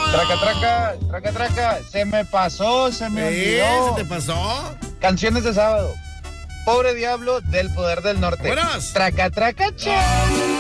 Traca, se me pasó, se me olvidó. ¿Se te pasó? Canciones de sábado. Pobre Diablo del Poder del Norte. ¡Buenas! Traca, che.